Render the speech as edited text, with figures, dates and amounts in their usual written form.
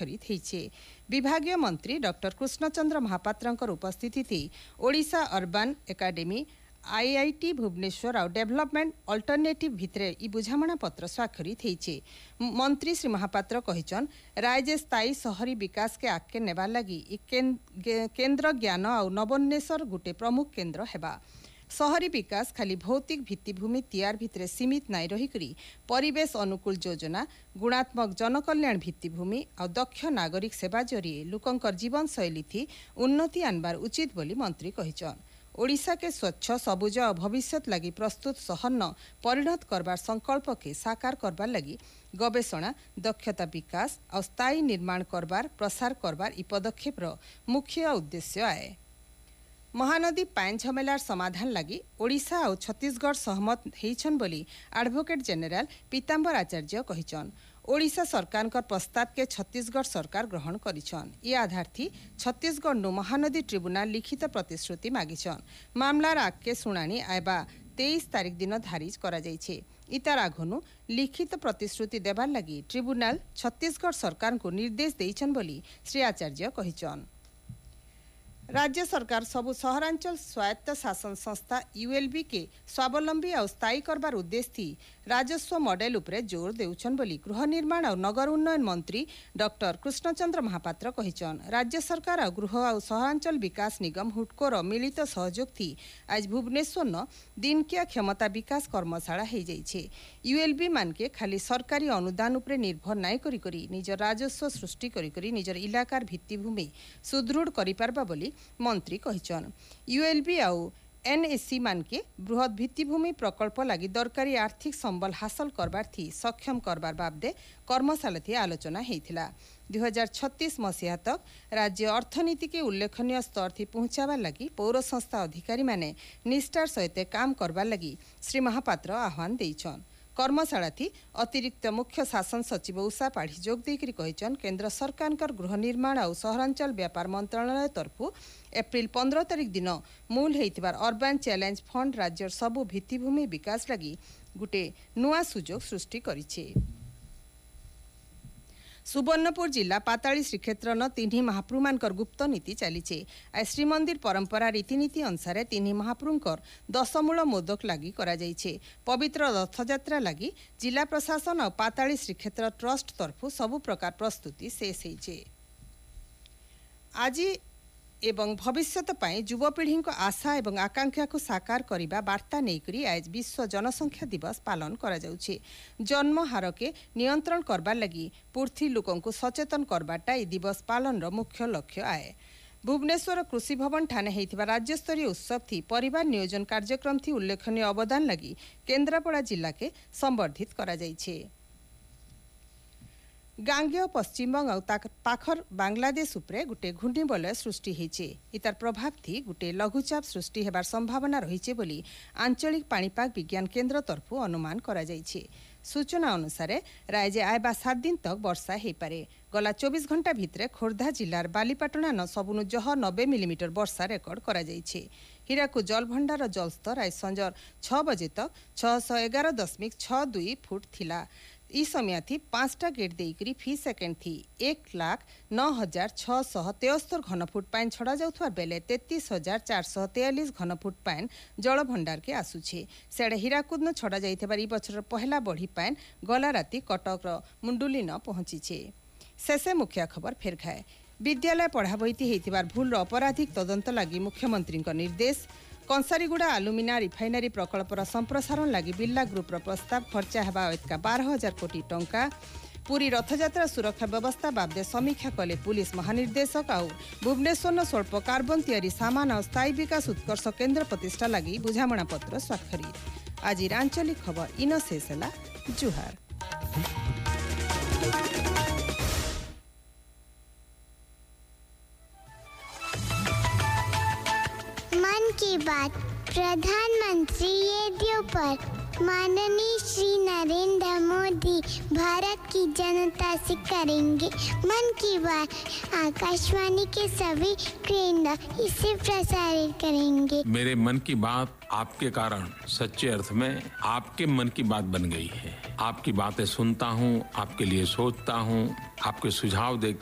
स्वाक्षरित होइछे। विभागीय मंत्री डॉक्टर कृष्णचंद्र महापात्रंकर उपस्थिति थी Odisha urban academy IIT Bhubaneswar और डेवलपमेंट अल्टरनेटिव भितरे ई बुझामणा पत्र स्वाक्षरित होइछे। मंत्री श्री महापात्र कहिछन राज्य स्थायी शहरी विकास के आगे नेबार लगी ई केंद्र ज्ञान और नवोन्मेषर गुटे प्रमुख केंद्र हेबा। शहरी विकास खाली भौतिक भित्तिभूमि तैयार भितरे सीमित नाई रही परिवेश अनुकूल योजना गुणात्मक जनकल्याण भित्तिभूमि और दक्ष नागरिक सेवा जरिए लोकंकर जीवन शैली थी उन्नति आनबार उचित बोली मंत्री कहिछन। ओडिशा के स्वच्छ सबुज और भविष्यत लगी प्रस्तुत सहन परिणत करबार संकल्प के साकार करबार लगी गवेषणा दक्षता विकास और स्थायी निर्माण करबार प्रसार करबार ई पदक्षेप मुख्य उद्देश्य आए। महानदी पाइन झमेलार समाधान लगी ओडिशा और छत्तीसगढ़ सहमत होइछन बोली एडवोकेट जनरल पीताम्बर आचार्य कहिछन। ओडिशा सरकार प्रस्ताव के छत्तीसगढ़ सरकार ग्रहण करिछन। ये आधार थी छत्तीसगढ़ नु महानदी ट्रिब्यूनल लिखित प्रतिश्रुति मागिछन। मामलार आगे शुणाणी आयबा 23 तारीख दिन धारिज करा जाइछे। इतार आघनु लिखित प्रतिश्रुति देबार लगी ट्रिब्यूनल छत्तीसगढ़ सरकार को निर्देश देइछन बोली श्री आचार्य कहिछन। राज्य सरकार सबु सहरांचल स्वायत्त शासन संस्था यूएलबी के स्वावलंबी और स्थायी करबार उद्देश्य थी राजस्व मॉडल उपरे जोर देउछन बोली गृह निर्माण और नगर उन्नयन मंत्री डॉक्टर कृष्णचंद्र महापात्र कहिछन। राज्य सरकार और गृह और सहरांचल विकास निगम हुटकोर मिलित सहयोग थी आज भुवनेश्वर न दिनकिया क्षमता विकास कर्मशाला हो जाइछे। यूएलबी मान के खाली सरकारी अनुदान उपरे निर्भर नाई करी निजर राजस्व सृष्टि करी निजर इलाकार भित्तिभूमि सुदृढ़ करि पारबा बोली मंत्री कहिछन। यूएलबी आउ एनएससी मान के बृहत भित्तिभूमि प्रकल्प लगी दरकारी आर्थिक संबल हासिल करबार थी सक्षम करबार बाबदे कर्मशाला थी आलोचना हेइथिला। 2036 मसीहा तक राज्य अर्थनीति के उल्लेखनीय स्तर थी पहुंचाबार लगी पौर संस्था अधिकारी माने निष्ठार सहित काम करबार लगी श्री महापात्र आह्वान देइछन। कर्मशाला थी अतिरिक्त मुख्य शासन सचिव उषा पाढ़ी जोग देकरी कहिछन केंद्र सरकार गृह निर्माण और सहरांचल व्यापार मंत्रालय तरफु एप्रिल 15 तारीख दिन मूल होइतिबार अर्बन चैलेंज फंड राज्यर सबु भित्तिभूमि विकास लगी गुटे नुआ सुजोग सृष्टि करिछे। सुवर्णपुर जिला पाताली श्रीक्षेत्र न तिन्ही महाप्रभुमानकर गुप्त नीति चलीचे। आज श्रीमंदिर परंपरा रीतिनीति अनुसार तिन्ही महाप्रभुंकर 10 मूल मोदक लगी करा जाइछे। पवित्र रथयात्रा लगी जिला प्रशासन और पाताली श्रीक्षेत्र ट्रस्ट तरफु सबु प्रकार प्रस्तुति शेष होइछे। आज एवं भविष्यत पाई युवपीढ़ी को आशा एवं आकांक्षा को साकार करिबा वार्ता नेकरी आज विश्व जनसंख्या दिवस पालन करा जाउछे। जन्म हार के नियंत्रण करबार लगी पूर्थी लोकों को सचेतन करबाटा ई दिवस पालन रो मुख्य लक्ष्य आए। भुवनेश्वर कृषि भवन ठाणे हेइथिबा राज्य स्तरीय उत्सव थी परिवार नियोजन कार्यक्रम थी उल्लेखनीय अवदान लगी केन्द्रापड़ा जिला के संवर्धित करा जाइछे। गांगेय पश्चिमबंग और पाखर बांग्लादेश उपरे गुटे घूर्णी बलय सृष्टि होइछे। इतार प्रभाव थी गुटे लघुचाप सृष्टि हेबार संभावना रहिछे बोली आंचलिक पाणीपाग विज्ञान केन्द्र तरफु अनुमान करा जाइछे। सूचना अनुसार राज्य आयबा 7 दिन तक वर्षा हो पारे। गला 24 घंटा भितरे खोर्धा जिलार बालीपाटना न सबुनु जह 90 मिलीमीटर वर्षा रेकर्ड करा जाइछे। हीराकू जलभंडार जलस्तर आज संजर 6 बजे तक 611.62 फुट थिला। ई समय थी 5टा गेट देकरी फी सेकेंड थी 1,09,673 घनफुट पाइन छड़ा जाउथवार बेले 33,443 घनफुट पाइन जल भंडार के आसुछे। सेडे हीराकुद न छड़ा जाइथबार ई बछर पहला बढ़ी पाइन गला राती कटक मुंडुली न पहुंचीछे। शेषे मुख्य खबर फेर खाए। विद्यालय पढ़ा बहिती हेइथिबार भूल अपराधिक तदंत लगी मुख्यमंत्री निर्देश। कंसारीगुड़ा आलुमिना रिफाइनारी प्रकल्पर संप्रसारण लगी बिर्ला ग्रुपर प्रस्ताव खर्चा हेबा एतका 12,000 कोटी टंका। पूरी रथयात्रा सुरक्षा व्यवस्था बाबदे समीक्षा कले पुलिस महानिर्देशक और भुवनेश्वर स्वल्प कार्बन तैयारी सामान और स्थायी विकास उत्कर्ष केन्द्र प्रतिष्ठा लगी बुझामणा पत्र स्वाक्षरित। आज आंचलिक खबर इन शेष है। जुहार। मन की बात प्रधानमंत्री रेडियो पर माननीय श्री नरेंद्र मोदी भारत की जनता से करेंगे मन की बात। आकाशवाणी के सभी केंद्र इसे प्रसारित करेंगे। मेरे मन की बात आपके कारण सच्चे अर्थ में आपके मन की बात बन गई है। आपकी बातें सुनता हूँ, आपके लिए सोचता हूँ, आपके सुझाव